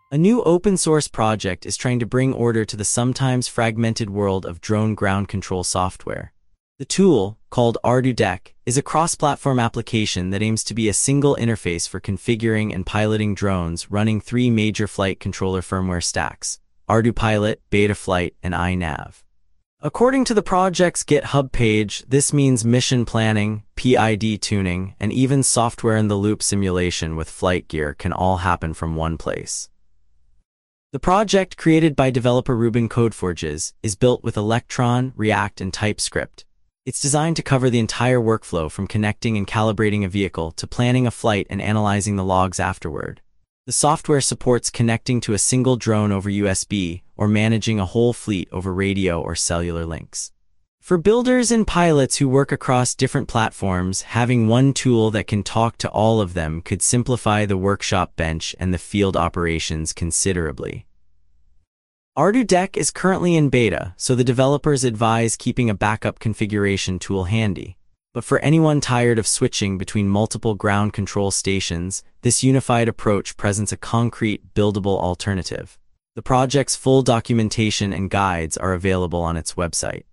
A new open-source project is trying to bring order to the sometimes fragmented world of drone ground control software. The tool, called ArduDeck, is a cross-platform application that aims to be a single interface for configuring and piloting drones running three major flight controller firmware stacks: ArduPilot, Betaflight, and iNav. According to the project's GitHub page, this means mission planning, PID tuning, and even software-in-the-loop simulation with flight gear can all happen from one place. The project, created by developer Ruben Codeforges, is built with Electron, React, and TypeScript. It's designed to cover the entire workflow from connecting and calibrating a vehicle to planning a flight and analyzing the logs afterward. The software supports connecting to a single drone over USB or managing a whole fleet over radio or cellular links. For builders and pilots who work across different platforms, having one tool that can talk to all of them could simplify the workshop bench and the field operations considerably. ArduDeck is currently in beta, so the developers advise keeping a backup configuration tool handy. But for anyone tired of switching between multiple ground control stations, this unified approach presents a concrete, buildable alternative. The project's full documentation and guides are available on its website.